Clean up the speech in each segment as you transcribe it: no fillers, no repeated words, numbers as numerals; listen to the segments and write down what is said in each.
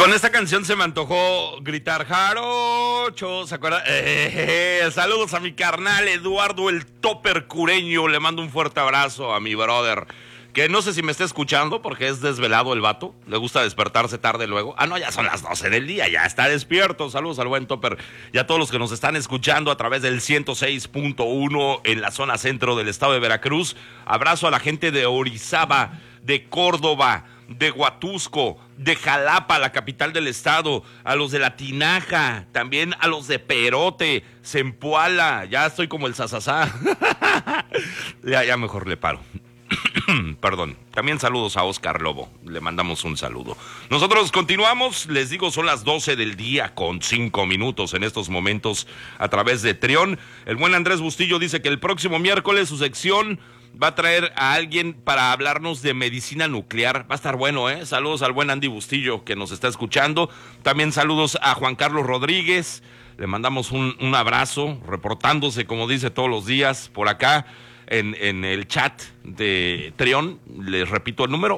Con esta canción se me antojó gritar jarocho, ¿se acuerdan? Saludos a mi carnal Eduardo el Topper Cureño, le mando un fuerte abrazo a mi brother, que no sé si me está escuchando porque es desvelado el vato, le gusta despertarse tarde luego. No, ya son las 12 del día, ya está despierto. Saludos al buen Topper y a todos los que nos están escuchando a través del 106.1 en la zona centro del estado de Veracruz. Abrazo a la gente de Orizaba, de Córdoba, de Huatusco, de Jalapa, la capital del estado, a los de La Tinaja, también a los de Perote, Zempoala, ya estoy como el sasasá. ya mejor le paro. Perdón. También saludos a Oscar Lobo, le mandamos un saludo. Nosotros continuamos, les digo, son las 12 del día con 5 minutos en estos momentos a través de Trión. El buen Andrés Bustillo dice que el próximo miércoles su sección va a traer a alguien para hablarnos de medicina nuclear. Va a estar bueno, ¿eh? Saludos al buen Andy Bustillo que nos está escuchando. También saludos a Juan Carlos Rodríguez. Le mandamos un abrazo, reportándose, como dice, todos los días por acá en el chat de Trión. Les repito el número,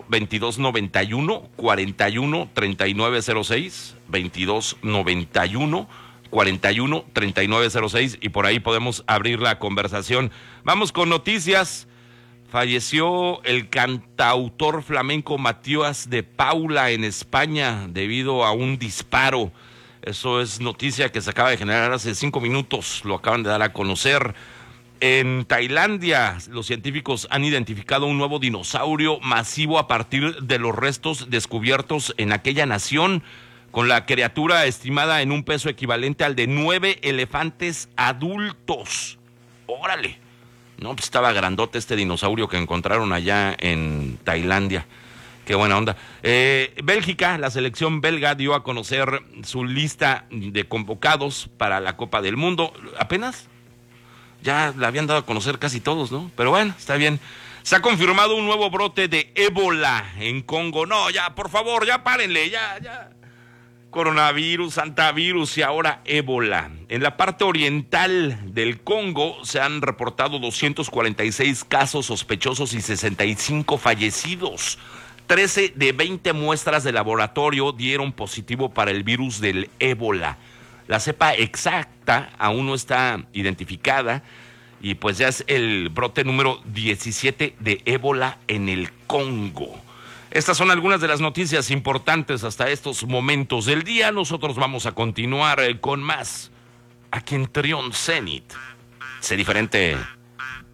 2291-413906, 2291-413906, y por ahí podemos abrir la conversación. Vamos con noticias. Falleció el cantautor flamenco Matías de Paula en España debido a un disparo. Eso es noticia que se acaba de generar hace 5 minutos, lo acaban de dar a conocer. En Tailandia, los científicos han identificado un nuevo dinosaurio masivo a partir de los restos descubiertos en aquella nación, con la criatura estimada en un peso equivalente al de 9 elefantes adultos. ¡Órale! No, pues estaba grandote este dinosaurio que encontraron allá en Tailandia. Qué buena onda. Bélgica, la selección belga dio a conocer su lista de convocados para la Copa del Mundo. ¿Apenas? Ya la habían dado a conocer casi todos, ¿no? Pero bueno, está bien. Se ha confirmado un nuevo brote de ébola en Congo. No, ya, por favor, ya párenle, ya. Coronavirus, antivirus y ahora ébola. En la parte oriental del Congo se han reportado 246 casos sospechosos y 65 fallecidos. 13 de 20 muestras de laboratorio dieron positivo para el virus del ébola. La cepa exacta aún no está identificada y pues ya es el brote número 17 de ébola en el Congo. Estas son algunas de las noticias importantes hasta estos momentos del día. Nosotros vamos a continuar con más aquí en Trión Zenit. Sé diferente.